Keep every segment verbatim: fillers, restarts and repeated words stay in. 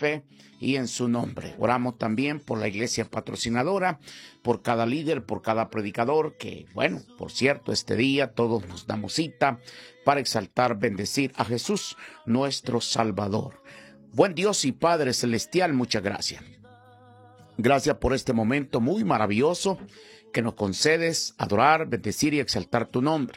fe y en su nombre. Oramos también por la iglesia patrocinadora, por cada líder, por cada predicador, que, bueno, por cierto, este día todos nos damos cita para exaltar, bendecir a Jesús, nuestro Salvador. Buen Dios y Padre Celestial, muchas gracias. Gracias por este momento muy maravilloso que nos concedes adorar, bendecir y exaltar tu nombre.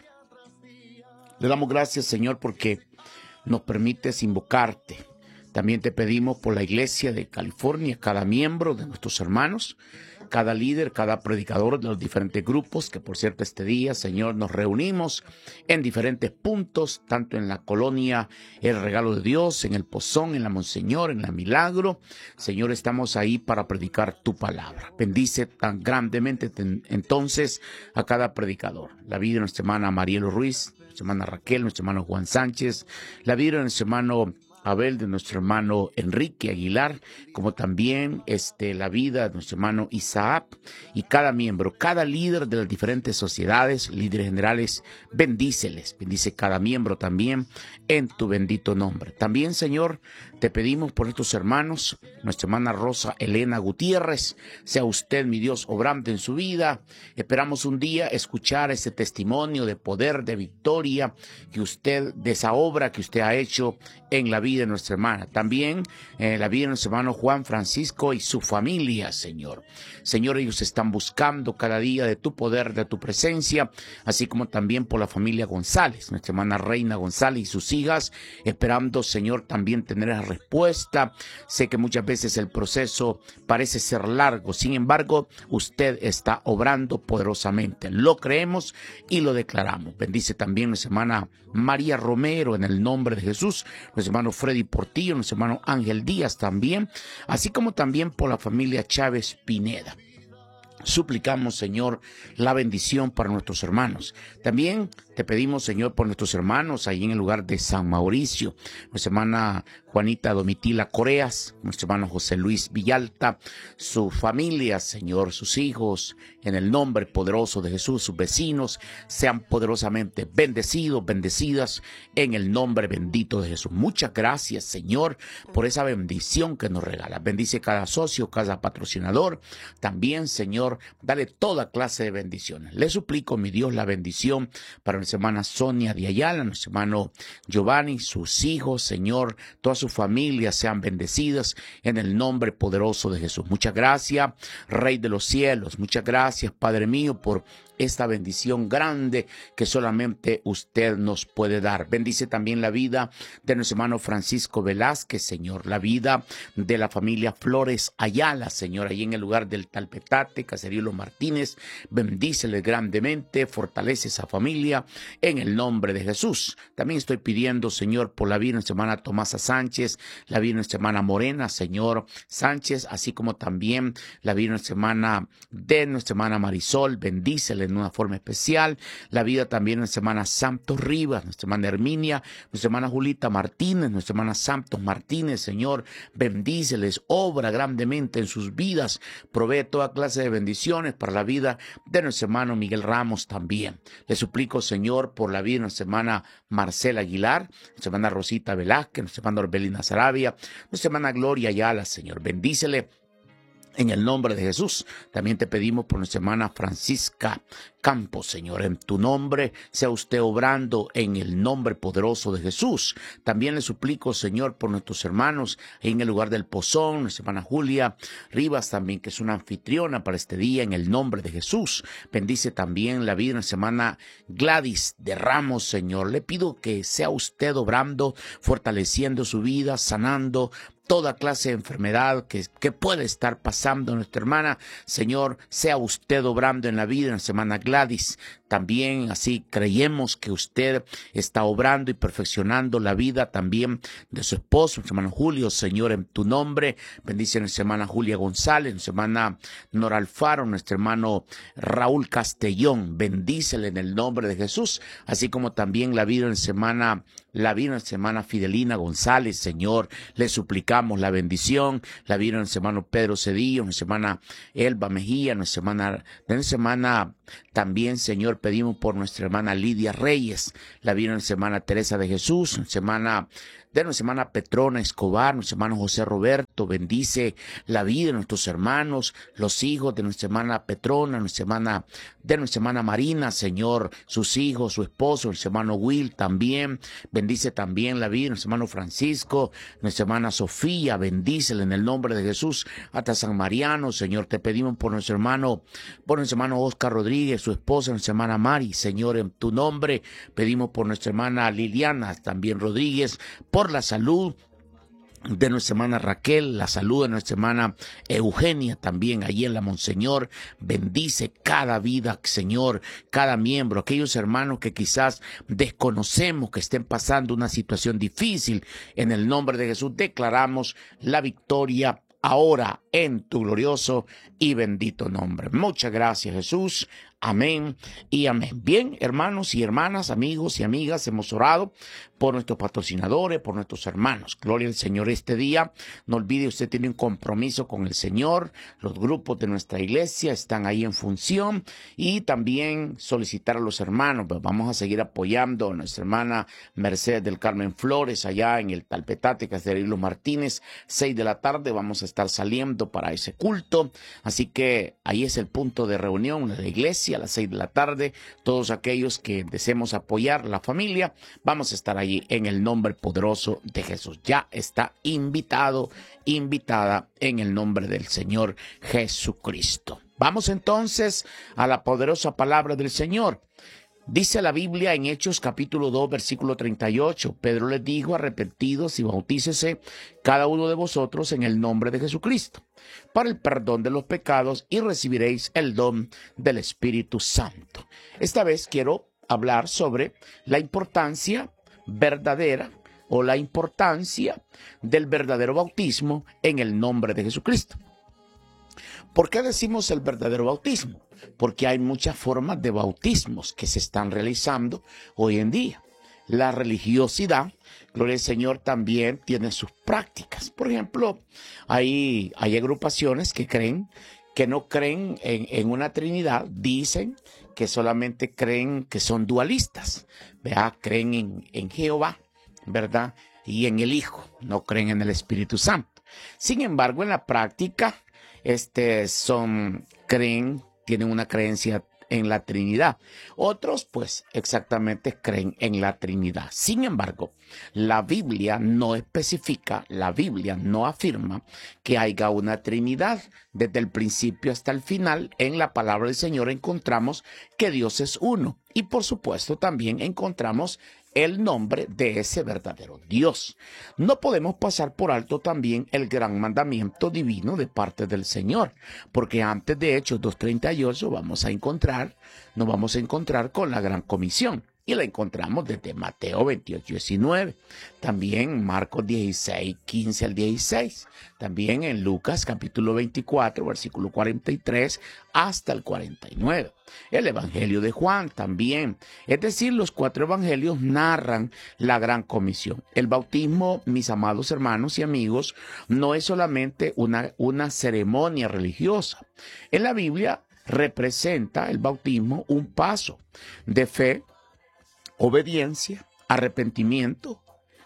Le damos gracias, Señor, porque nos permites invocarte. También te pedimos por la iglesia de California, cada miembro de nuestros hermanos, cada líder, cada predicador de los diferentes grupos, que por cierto este día, Señor, nos reunimos en diferentes puntos, tanto en la colonia El Regalo de Dios, en el Pozón, en la Monseñor, en la Milagro. Señor, estamos ahí para predicar tu palabra. Bendice tan grandemente entonces a cada predicador. La vida de nuestra hermana Marielo Ruiz, nuestra hermana Raquel, nuestro hermano Juan Sánchez, la vida de nuestro hermano Abel, de nuestro hermano Enrique Aguilar, como también este, la vida de nuestro hermano Isaac, y cada miembro, cada líder de las diferentes sociedades, líderes generales, bendíceles, bendice cada miembro también en tu bendito nombre. También, Señor, te pedimos por estos hermanos, nuestra hermana Rosa Elena Gutiérrez, sea usted, mi Dios, obrando en su vida. Esperamos un día escuchar ese testimonio de poder, de victoria, que usted, de esa obra que usted ha hecho en la vida de nuestra hermana. También en eh, la vida de nuestro hermano Juan Francisco y su familia, Señor. Señor, ellos están buscando cada día de tu poder, de tu presencia, así como también por la familia González, nuestra hermana Reina González y sus hijas, esperando, Señor, también tener la respuesta. Sé que muchas veces el proceso parece ser largo, sin embargo, usted está obrando poderosamente. Lo creemos y lo declaramos. Bendice también nuestra hermana María Romero en el nombre de Jesús, nuestro hermano Freddy Portillo, nuestro hermano Ángel Díaz también, así como también por la familia Chávez Pineda. Suplicamos, Señor, la bendición para nuestros hermanos. También te pedimos, Señor, por nuestros hermanos ahí en el lugar de San Mauricio, nuestra hermana Juanita Domitila Coreas, nuestro hermano José Luis Villalta, su familia, Señor, sus hijos, en el nombre poderoso de Jesús, sus vecinos, sean poderosamente bendecidos, bendecidas, en el nombre bendito de Jesús. Muchas gracias, Señor, por esa bendición que nos regala. Bendice cada socio, cada patrocinador. También, Señor, dale toda clase de bendiciones. Le suplico, mi Dios, la bendición para nuestra hermana Sonia de Ayala, nuestro hermano Giovanni, sus hijos, Señor, toda su familia sean bendecidas en el nombre poderoso de Jesús. Muchas gracias, Rey de los cielos. Muchas gracias, Padre mío, por esta bendición grande que solamente usted nos puede dar. Bendice también la vida de nuestro hermano Francisco Velázquez, Señor, la vida de la familia Flores Ayala, Señor, ahí en el lugar del Talpetate, Caserío Los Martínez. Bendícele grandemente, fortalece esa familia en el nombre de Jesús. También estoy pidiendo, Señor, por la vida de nuestra hermana Tomasa Sánchez, la vida de nuestra hermana Morena, Señor Sánchez, así como también la vida de nuestra hermana, de nuestra hermana Marisol. Bendícele en una forma especial. La vida también de nuestra hermana Santos Rivas, nuestra hermana Herminia, nuestra hermana Julita Martínez, nuestra hermana Santos Martínez. Señor, bendíceles, obra grandemente en sus vidas, provee toda clase de bendiciones para la vida de nuestro hermano Miguel Ramos también. Le suplico, Señor, por la vida de nuestra hermana Marcela Aguilar, nuestra hermana Rosita Velázquez, nuestra hermana Orbelina Sarabia, nuestra hermana Gloria Ayala, Señor, bendícele en el nombre de Jesús. También te pedimos por nuestra hermana Francisca Campos, Señor, en tu nombre sea usted obrando en el nombre poderoso de Jesús. También le suplico, Señor, por nuestros hermanos en el lugar del Pozón, nuestra hermana Julia Rivas también, que es una anfitriona para este día, en el nombre de Jesús. Bendice también la vida de nuestra hermana Gladys de Ramos, Señor. Le pido que sea usted obrando, fortaleciendo su vida, sanando toda clase de enfermedad que, que puede estar pasando nuestra hermana. Señor, sea usted obrando en la vida de nuestra hermana Gladys. También así creemos que usted está obrando y perfeccionando la vida también de su esposo, nuestro hermano Julio. Señor, en tu nombre, bendice a nuestra hermana Julia González, nuestra hermana Nora Alfaro, nuestro hermano Raúl Castellón. Bendícele en el nombre de Jesús, así como también la vida de nuestra hermana, la vida de nuestra hermana Fidelina González. Señor, le suplicamos la bendición, la vida de nuestro hermano Pedro Cedillo, nuestra hermana Elba Mejía, nuestra hermana, de nuestra hermana También, Señor, pedimos por nuestra hermana Lidia Reyes, la vida de nuestra hermana Teresa de Jesús, nuestra hermana de nuestra hermana Petrona Escobar, nuestro hermano José Roberto. Bendice la vida de nuestros hermanos, los hijos de nuestra hermana Petrona, nuestra hermana, de nuestra hermana Marina, Señor, sus hijos, su esposo, nuestro hermano Will también. Bendice también la vida de nuestro hermano Francisco, nuestra hermana Sofía. Bendícela en el nombre de Jesús hasta San Mariano. Señor, te pedimos por nuestro hermano, por nuestro hermano Oscar Rodríguez, su esposa, nuestra hermana Mari. Señor, en tu nombre pedimos por nuestra hermana Liliana, también Rodríguez, por la salud de nuestra hermana Raquel, la salud de nuestra hermana Eugenia también allí en la Monseñor. Bendice cada vida, Señor, cada miembro, aquellos hermanos que quizás desconocemos que estén pasando una situación difícil. En el nombre de Jesús declaramos la victoria ahora en tu glorioso y bendito nombre. Muchas gracias, Jesús. Amén y amén. Bien, hermanos y hermanas, amigos y amigas, hemos orado por nuestros patrocinadores, por nuestros hermanos. Gloria al Señor este día. No olvide, usted tiene un compromiso con el Señor. Los grupos de nuestra iglesia están ahí en función. Y también solicitar a los hermanos. Pues vamos a seguir apoyando a nuestra hermana Mercedes del Carmen Flores allá en el Talpetate, Casterillo Martínez. Seis de la tarde vamos a estar saliendo para ese culto. Así que ahí es el punto de reunión de la iglesia. A las seis de la tarde, todos aquellos que deseemos apoyar la familia, vamos a estar allí en el nombre poderoso de Jesús. Ya está invitado, invitada en el nombre del Señor Jesucristo. Vamos entonces a la poderosa palabra del Señor. Dice la Biblia en Hechos capítulo dos, versículo treinta y ocho, Pedro les dijo: arrepentidos y bautícese cada uno de vosotros en el nombre de Jesucristo, para el perdón de los pecados, y recibiréis el don del Espíritu Santo. Esta vez quiero hablar sobre la importancia verdadera o la importancia del verdadero bautismo en el nombre de Jesucristo. ¿Por qué decimos el verdadero bautismo? Porque hay muchas formas de bautismos que se están realizando hoy en día. La religiosidad, gloria al Señor, también tiene sus prácticas. Por ejemplo, hay, hay agrupaciones que creen, que no creen en, en una Trinidad, dicen que solamente creen que son dualistas, ¿verdad? Creen en, en Jehová, ¿verdad? Y en el Hijo, no creen en el Espíritu Santo. Sin embargo, en la práctica, este, son, creen, tienen una creencia en la Trinidad. Otros, pues, exactamente creen en la Trinidad. Sin embargo, la Biblia no especifica, la Biblia no afirma que haya una Trinidad. Desde el principio hasta el final, en la palabra del Señor encontramos que Dios es uno. Y por supuesto, también encontramos el nombre de ese verdadero Dios. No podemos pasar por alto también el gran mandamiento divino de parte del Señor, porque antes de Hechos dos treinta y ocho vamos a encontrar, nos vamos a encontrar con la gran comisión. Y la encontramos desde Mateo veintiocho, diecinueve, también Marcos dieciséis, quince al dieciséis, también en Lucas capítulo veinticuatro, versículo cuarenta y tres hasta el cuarenta y nueve. El Evangelio de Juan también, es decir, los cuatro evangelios narran la gran comisión. El bautismo, mis amados hermanos y amigos, no es solamente una, una ceremonia religiosa. En la Biblia representa el bautismo un paso de fe, obediencia, arrepentimiento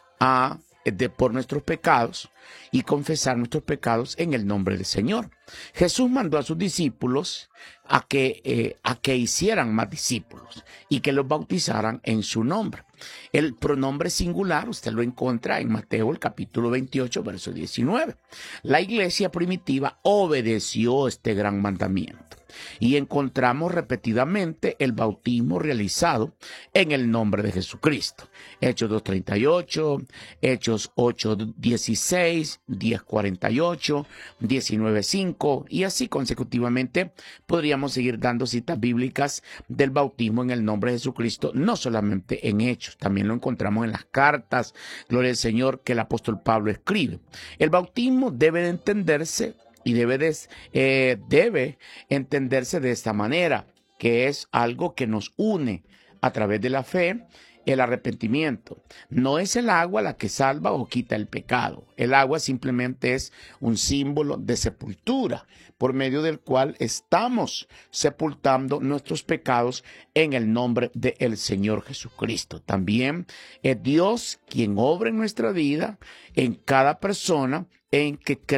a, de, por nuestros pecados y confesar nuestros pecados en el nombre del Señor. Jesús mandó a sus discípulos a que, eh, a que hicieran más discípulos y que los bautizaran en su nombre. El pronombre singular usted lo encuentra en Mateo el capítulo veintiocho, verso diecinueve. La iglesia primitiva obedeció este gran mandamiento. Y encontramos repetidamente el bautismo realizado en el nombre de Jesucristo. Hechos dos treinta y ocho, Hechos ocho dieciséis, diez cuarenta y ocho, diecinueve cinco, y así consecutivamente podríamos seguir dando citas bíblicas del bautismo en el nombre de Jesucristo, no solamente en Hechos, también lo encontramos en las cartas, gloria al Señor, que el apóstol Pablo escribe. El bautismo debe de entenderse Y debe, de, eh, debe entenderse de esta manera, que es algo que nos une a través de la fe el arrepentimiento. No es el agua la que salva o quita el pecado. El agua simplemente es un símbolo de sepultura, por medio del cual estamos sepultando nuestros pecados en el nombre del Señor Jesucristo. También es Dios quien obra en nuestra vida, en cada persona en que